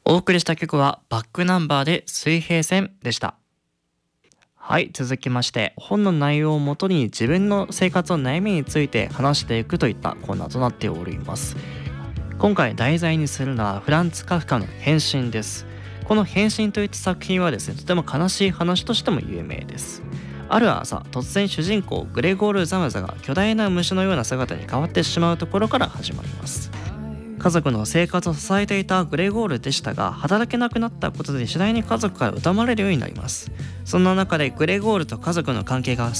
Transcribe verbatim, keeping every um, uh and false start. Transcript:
お送りした曲はバックナンバーで水平線でした。はい、続きまして本の内容をもとに自分の生活の悩みについて話していくといったコーナーとなっております。今回題材にするのはフランツ・カフカの変身です。この変身といった作品はですね、とても悲しい話としても有名です。ある朝、突然主人公グレゴール・ザムザが巨大な虫のような姿に変わってしまうところから始まります。家族の生活を支えていたグレゴールでしたが、働けなくなったことで次第に家族から疎まれるようになります。そんな中でグレゴールと家族の関係が